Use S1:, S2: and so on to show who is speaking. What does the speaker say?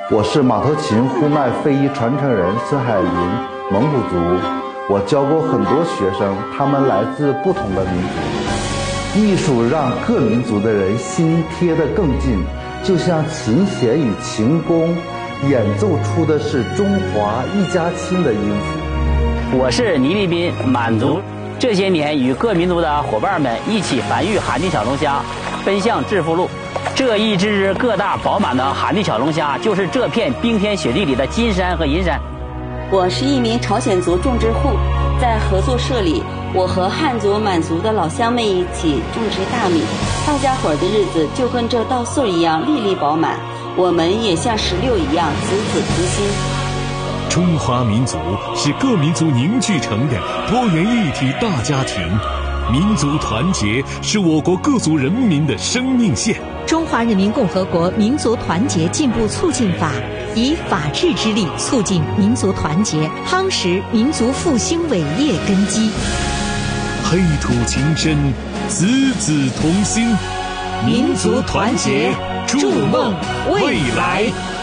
S1: 我是马头琴呼麦非遗传承人孙海林，蒙古族。我教过很多学生，他们来自不同的民族。艺术让各民族的人心贴得更近，就像琴弦与琴弓演奏出的是中华一家亲的音符。
S2: 我是倪立斌，满族。这些年与各民族的伙伴们一起繁育海地小龙虾，奔向致富路。这一只个大饱满的海地小龙虾，就是这片冰天雪地里的金山和银山。
S3: 我是一名朝鲜族种植户，在合作社里，我和汉族、满族的老乡们一起种植大米，大家伙的日子就跟这稻穗一样粒粒饱满，我们也像石榴一样子子同心。
S4: 中华民族是各民族凝聚成的多元一体大家庭，民族团结是我国各族人民的生命线。
S5: 中华人民共和国民族团结进步促进法以法治之力促进民族团结，夯实民族复兴伟业根基。
S4: 黑土情深，子子同心，
S5: 民族团结，筑梦未来。